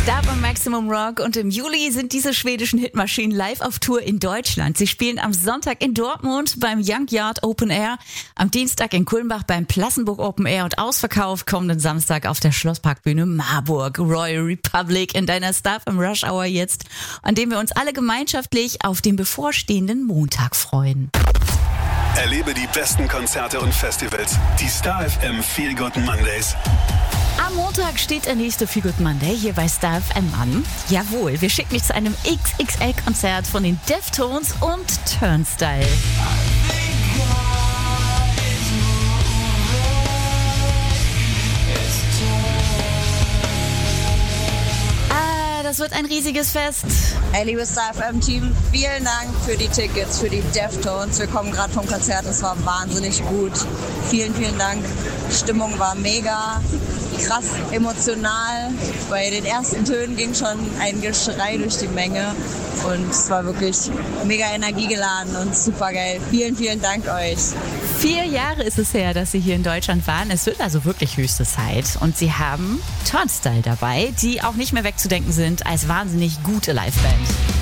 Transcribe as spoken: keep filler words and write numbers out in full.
Star beim Maximum Rock und im Juli sind diese schwedischen Hitmaschinen live auf Tour in Deutschland. Sie spielen am Sonntag in Dortmund beim Young Yard Open Air, am Dienstag in Kulmbach beim Plassenburg Open Air und ausverkauft kommenden Samstag auf der Schlossparkbühne Marburg. Royal Republic in deiner Star im Rush Hour jetzt, an dem wir uns alle gemeinschaftlich auf den bevorstehenden Montag freuen. Erlebe die besten Konzerte und Festivals. Die Star F M Feel Good Mondays. Am Montag steht der nächste Feel Good Monday hier bei Star F M an. Jawohl, wir schicken dich zu einem X X L-Konzert von den Deftones und Turnstile. Das wird ein riesiges Fest. Hey, liebes Star F M-Team, vielen Dank für die Tickets, für die Deftones. Wir kommen gerade vom Konzert, es war wahnsinnig gut. Vielen, vielen Dank. Die Stimmung war mega, krass emotional. Bei den ersten Tönen ging schon ein Geschrei durch die Menge und es war wirklich mega energiegeladen und super geil. Vielen, vielen Dank euch. Vier Jahre ist es her, dass Sie hier in Deutschland waren. Es wird also wirklich höchste Zeit. Und Sie haben Turnstile dabei, die auch nicht mehr wegzudenken sind als wahnsinnig gute Liveband.